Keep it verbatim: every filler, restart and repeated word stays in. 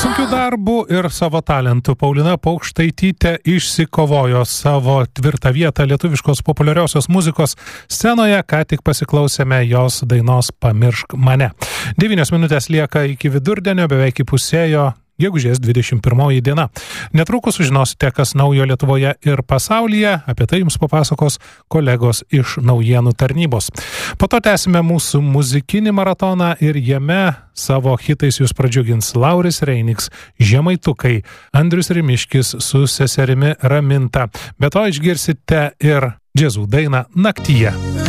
Sunkiu darbu ir savo talentu Paulina Paukštaitytė išsikovojo savo tvirtą vietą lietuviškos populiariosios muzikos scenoje, ką tik pasiklausėme jos dainos Pamiršk mane. Devynios minutės lieka iki vidurdienio, beveik įpusėjo gegužės dvidešimt pirmoji diena. Netrukus sužinosite, kas naujo Lietuvoje ir pasaulyje, apie tai jums papasakos kolegos iš naujienų tarnybos. Po to tęsime mūsų muzikinį maratoną ir jame savo hitais jūs pradžiugins Lauris Reiniks, Žemaitukai, Andrius Rimiškis su seserimi Raminta. Be to išgirsite ir džiazų dainą Naktyje.